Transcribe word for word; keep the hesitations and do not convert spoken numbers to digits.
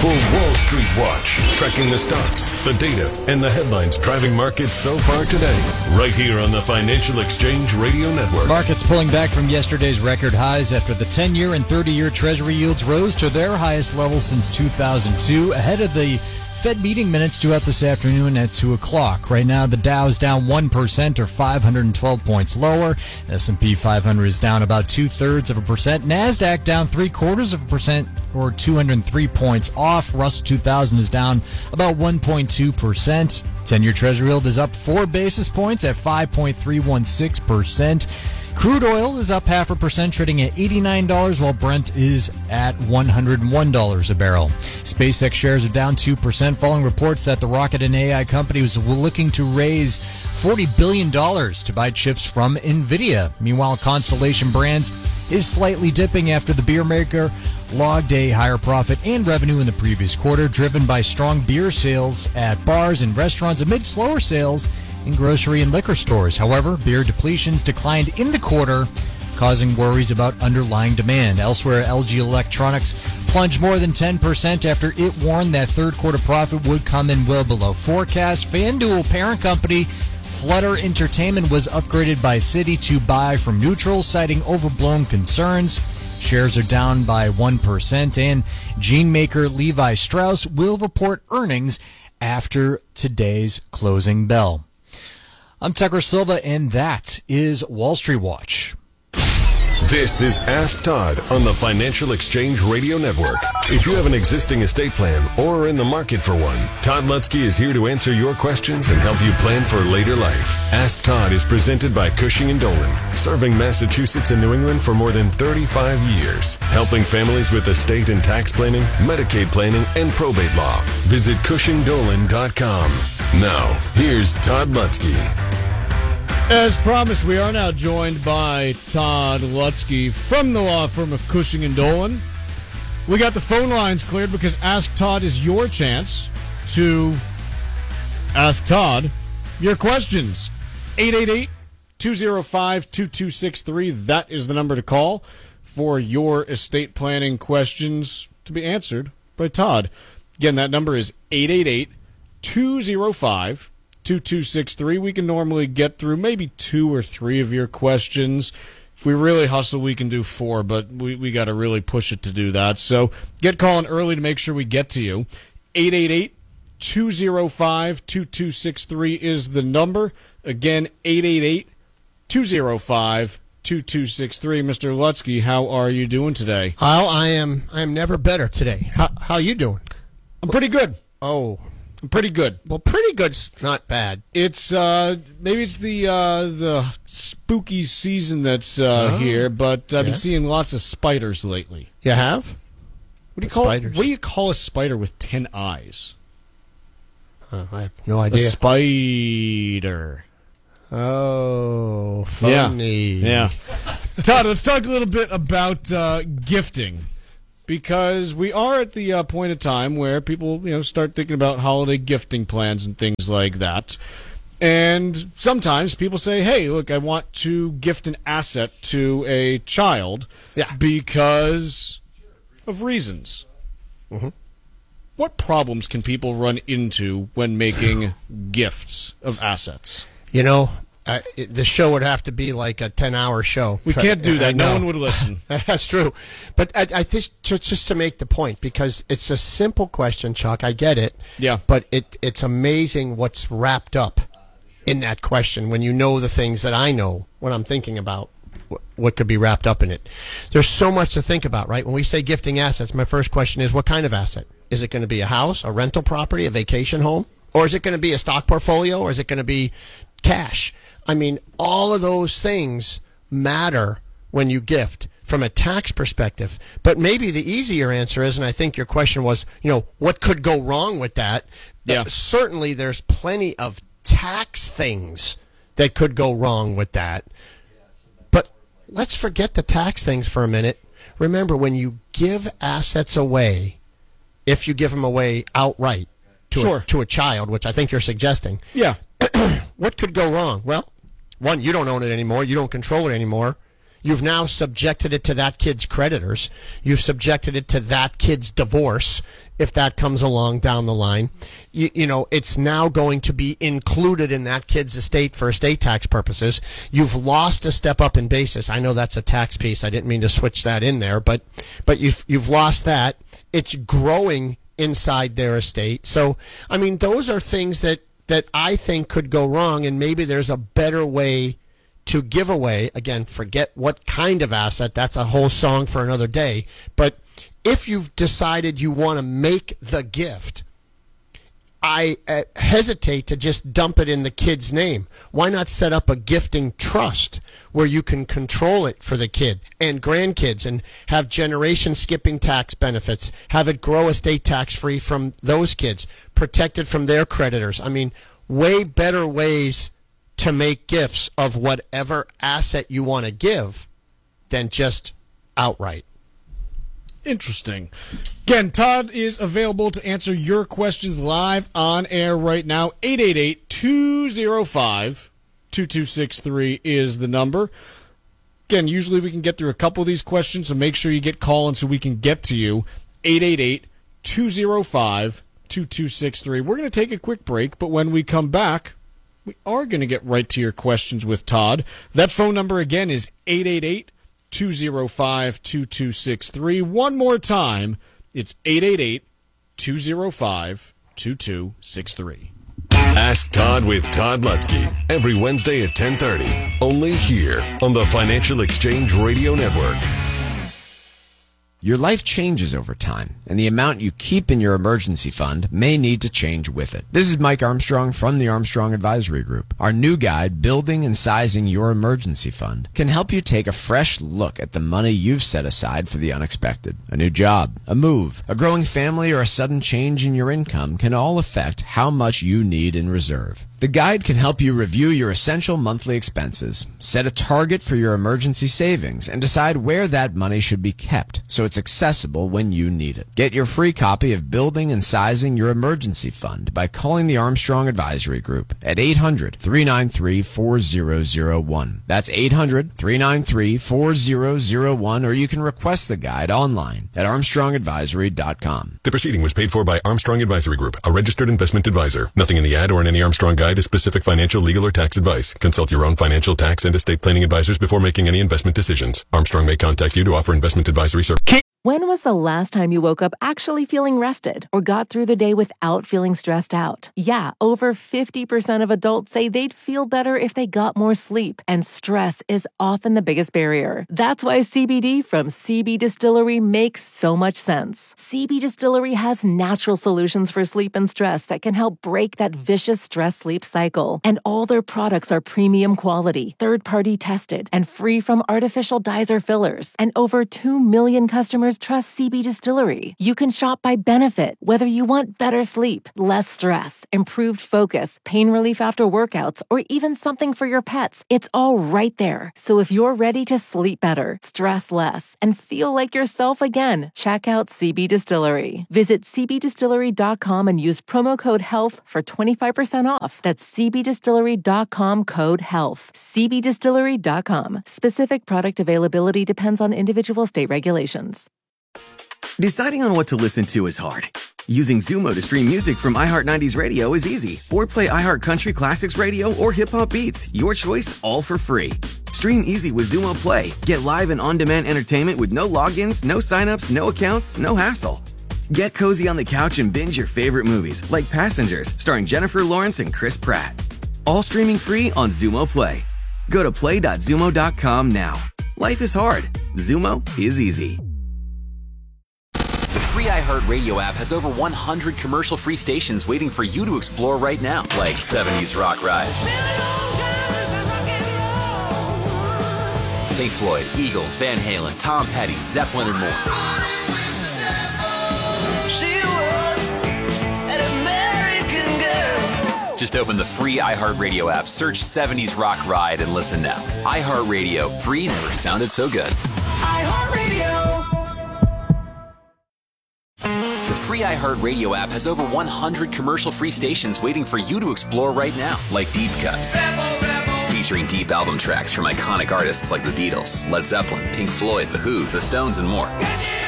For Wall Street Watch, tracking the stocks, the data, and the headlines driving markets so far today. Right here on the Financial Exchange Radio Network. Markets pulling back from yesterday's record highs after the ten-year and thirty-year Treasury yields rose to their highest level since two thousand two, ahead of the Fed meeting minutes due out this afternoon at two o'clock. Right now, the Dow is down one percent or five hundred twelve points lower. S and P five hundred is down about two-thirds of a percent. NASDAQ down three-quarters of a percent or two hundred three points off. Russell two thousand is down about one point two percent. ten-year Treasury yield is up four basis points at five point three one six percent. Crude oil is up half a percent, trading at eighty-nine dollars, while Brent is at one hundred one dollars a barrel. SpaceX shares are down two percent following reports that the rocket and A I company was looking to raise forty billion dollars to buy chips from NVIDIA. Meanwhile, Constellation Brands is slightly dipping after the beer maker logged a higher profit and revenue in the previous quarter, driven by strong beer sales at bars and restaurants amid slower sales in grocery and liquor stores. However, beer depletions declined in the quarter, causing worries about underlying demand. Elsewhere, L G Electronics plunged more than ten percent after it warned that third quarter profit would come in well below forecast. FanDuel parent company Flutter Entertainment was upgraded by Citi to buy from neutral, citing overblown concerns. Shares are down by one percent, and jean maker Levi Strauss will report earnings after today's closing bell. I'm Tucker Silva, and that is Wall Street Watch. This is Ask Todd on the Financial Exchange Radio Network. If you have an existing estate plan or are in the market for one, Todd Lutzke is here to answer your questions and help you plan for later life. Ask Todd is presented by Cushing and Dolan, serving Massachusetts and New England for more than thirty-five years, helping families with estate and tax planning, Medicaid planning, and probate law. Visit Cushing Dolan dot com. Now, here's Todd Lutzke. As promised, we are now joined by Todd Lutzke from the law firm of Cushing and Dolan. We got the phone lines cleared because Ask Todd is your chance to ask Todd your questions. eight eight eight, two oh five, two two six three. That is the number to call for your estate planning questions to be answered by Todd. Again, that number is eight eight eight, two oh five, two two six three. We can normally get through maybe two or three of your questions. If we really hustle, we can do four, but we, we got to really push it to do that. So get calling early to make sure we get to you. eight eight eight, two oh five, two two six three is the number. Again, eight eight eight, two oh five, two two six three. Mister Lutzke, how are you doing today? How I am I am never better today. How how you doing? I'm pretty good. Oh, Pretty good. Well, pretty good's not bad. It's uh, maybe it's the uh, the spooky season that's uh, oh, here, but I've yeah. been seeing lots of spiders lately. You have? What do you the call spiders. What do you call a spider with ten eyes? Oh, I have no A idea. spider. Oh, funny. Yeah. yeah. Todd, let's talk a little bit about uh, gifting. Because we are at the uh, point of time where people, you know, start thinking about holiday gifting plans and things like that. And sometimes people say, hey, look, I want to gift an asset to a child yeah. because of reasons. Mm-hmm. What problems can people run into when making gifts of assets? You know, Uh, it, the show would have to be like a ten-hour show. We can't do that. No know. one would listen. That's true. But I, I think just, just to make the point, because it's a simple question, Chuck. I get it. Yeah. But it it's amazing what's wrapped up in that question when you know the things that I know when I'm thinking about what, what could be wrapped up in it. There's so much to think about, right? When we say gifting assets, my first question is, what kind of asset? Is it going to be a house, a rental property, a vacation home? Or is it going to be a stock portfolio? Or is it going to be cash? I mean, all of those things matter when you gift from a tax perspective. But maybe the easier answer is, and I think your question was, you know, what could go wrong with that? Yeah. Uh, certainly there's plenty of tax things that could go wrong with that. But let's forget the tax things for a minute. Remember, when you give assets away, if you give them away outright to, sure. a, to a child, which I think you're suggesting, yeah. what could go wrong? Well, one, you don't own it anymore. You don't control it anymore. You've now subjected it to that kid's creditors. You've subjected it to that kid's divorce, if that comes along down the line. You, you know, it's now going to be included in that kid's estate for estate tax purposes. You've lost a step up in basis. I know that's a tax piece. I didn't mean to switch that in there, but but you've you've lost that. It's growing inside their estate. So, I mean, those are things that, that I think could go wrong, and maybe there's a better way to give away. Again, forget what kind of asset. That's a whole song for another day. But if you've decided you want to make the gift, I uh, hesitate to just dump it in the kid's name. Why not set up a gifting trust where you can control it for the kid and grandkids and have generation skipping tax benefits, have it grow estate tax free from those kids, protected from their creditors? I mean, way better ways to make gifts of whatever asset you want to give than just outright. Interesting. Again, Todd is available to answer your questions live on air right now. eight eight eight, two oh five, two two six three is the number. Again, usually we can get through a couple of these questions, so make sure you get calling so we can get to you. eight eight eight, two oh five, two two six three. We're going to take a quick break, but when we come back, we are going to get right to your questions with Todd. That phone number again is eight eight eight, two oh five, two two six three. One more time, it's eight eight eight, two oh five, two two six three. Ask Todd with Todd Lutzke every Wednesday at ten thirty, only here on the Financial Exchange Radio Network. Your life changes over time, and the amount you keep in your emergency fund may need to change with it. This is Mike Armstrong from the Armstrong Advisory Group. Our new guide, Building and Sizing Your Emergency Fund, can help you take a fresh look at the money you've set aside for the unexpected. A new job, a move, a growing family, or a sudden change in your income can all affect how much you need in reserve. The guide can help you review your essential monthly expenses, set a target for your emergency savings, and decide where that money should be kept so it's accessible when you need it. Get your free copy of Building and Sizing Your Emergency Fund by calling the Armstrong Advisory Group at eight hundred, three nine three, four zero zero one. That's eight hundred, three nine three, four zero zero one, or you can request the guide online at armstrong advisory dot com. The proceeding was paid for by Armstrong Advisory Group, a registered investment advisor. Nothing in the ad or in any Armstrong guide is specific financial, legal, or tax advice. Consult your own financial, tax, and estate planning advisors before making any investment decisions. Armstrong may contact you to offer investment advisory service. When was the last time you woke up actually feeling rested or got through the day without feeling stressed out? Yeah, over fifty percent of adults say they'd feel better if they got more sleep, and stress is often the biggest barrier. That's why C B D from C B Distillery makes so much sense. C B Distillery has natural solutions for sleep and stress that can help break that vicious stress-sleep cycle. And all their products are premium quality, third-party tested, and free from artificial dyes or fillers. And over two million customers trust C B Distillery. You can shop by benefit, whether you want better sleep, less stress, improved focus, pain relief after workouts, or even something for your pets. It's all right there. So if you're ready to sleep better, stress less, and feel like yourself again, check out C B Distillery. Visit c b distillery dot com and use promo code HEALTH for twenty-five percent off. That's c b distillery dot com code HEALTH. c b distillery dot com. Specific product availability depends on individual state regulations. Deciding on what to listen to is hard. Using Zumo to stream music from iHeart nineties Radio is easy. Or play iHeart Country Classics Radio or Hip Hop Beats. Your choice, all for free. Stream easy with Zumo Play. Get live and on-demand entertainment with no logins, no signups, no accounts, no hassle. Get cozy on the couch and binge your favorite movies, like Passengers, starring Jennifer Lawrence and Chris Pratt. All streaming free on Zumo Play. Go to play dot zumo dot com now. Life is hard. Zumo is easy. The free iHeartRadio app has over one hundred commercial-free stations waiting for you to explore right now, like seventies Rock Ride, Pink Floyd, Eagles, Van Halen, Tom Petty, Zeppelin, and more. Just open the free iHeartRadio app, search seventies Rock Ride, and listen now. iHeartRadio, free never sounded so good. iHeartRadio. The free iHeartRadio app has over one hundred commercial-free stations waiting for you to explore right now, like Deep Cuts, featuring deep album tracks from iconic artists like the Beatles, Led Zeppelin, Pink Floyd, The Who, The Stones, and more.